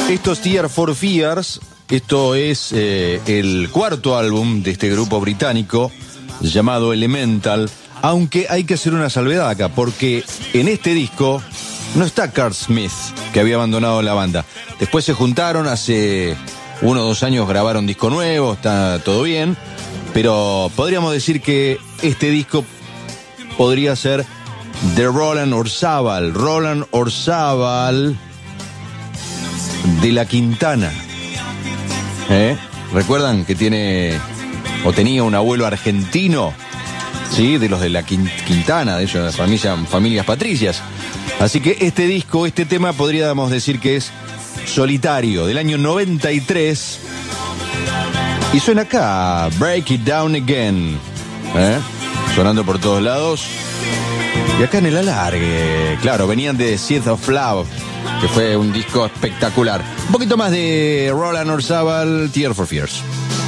Estos Tears for Fears, esto es el cuarto álbum de este grupo británico llamado Elemental, aunque hay que hacer una salvedad acá, porque en este disco no está Carl Smith, que había abandonado la banda. Después se juntaron, hace 1 o 2 años grabaron disco nuevo, está todo bien, pero podríamos decir que este disco podría ser de Roland Orzabal de la Quintana. ¿Recuerdan que tiene o tenía un abuelo argentino? Sí, de los de la Quintana, de ellos, familias patricias. Así que este disco, este tema, podríamos decir que es solitario, del año 93. Y suena acá, Break It Down Again. Sonando por todos lados. Y acá en el alargue, claro, venían de Seeds of Love, que fue un disco espectacular. Un poquito más de Roland Orzabal, Tears for Fears.